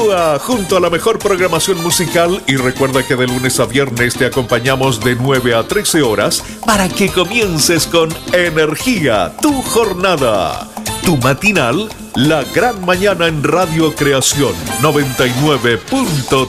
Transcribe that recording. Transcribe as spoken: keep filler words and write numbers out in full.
Junto a la mejor programación musical, y recuerda que de lunes a viernes te acompañamos de nueve a trece horas para que comiences con energía tu jornada. Tu matinal, La Gran Mañana en Radio Creación noventa y nueve punto